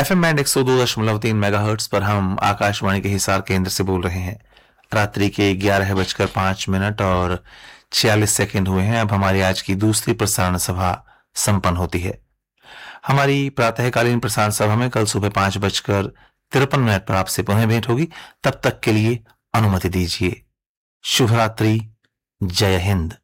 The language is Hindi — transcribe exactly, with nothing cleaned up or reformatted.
एफएम बैंड एक सौ दो दशमलव तीन मेगाहर्ट्ज पर हम आकाशवाणी के हिसार केंद्र से बोल रहे हैं। रात्रि के ग्यारह बजकर पांच मिनट और छियालीस सेकंड हुए हैं। अब हमारी आज की दूसरी प्रसारण सभा संपन्न होती है। हमारी प्रातःकालीन प्रसारण सभा में कल सुबह पांच बजकर तिरपन मिनट पर आपसे पुनः भेंट होगी। तब तक के लिए अनुमति दीजिए। शुभ रात्रि। जय हिंद।